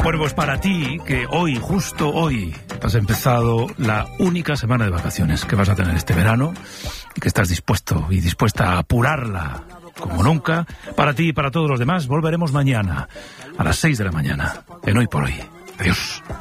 Bueno, pues para ti, que hoy, justo hoy, has empezado la única semana de vacaciones que vas a tener este verano y que estás dispuesto y dispuesta a apurarla como nunca, para ti y para todos los demás, volveremos mañana a las 6 de la mañana, en Hoy por Hoy. Adiós.